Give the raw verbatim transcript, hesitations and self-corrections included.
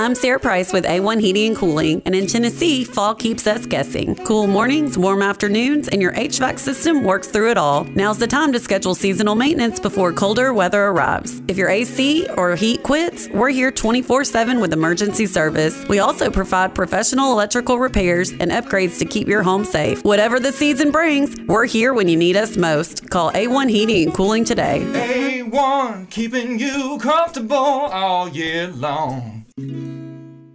I'm Sarah Price with A one Heating and Cooling, and in Tennessee, fall keeps us guessing. Cool mornings, warm afternoons, and your H V A C system works through it all. Now's the time to schedule seasonal maintenance before colder weather arrives. If your A C or heat quits, we're here twenty-four seven with emergency service. We also provide professional electrical repairs and upgrades to keep your home safe. Whatever the season brings, we're here when you need us most. Call A one Heating and Cooling today. A one, keeping you comfortable all year long.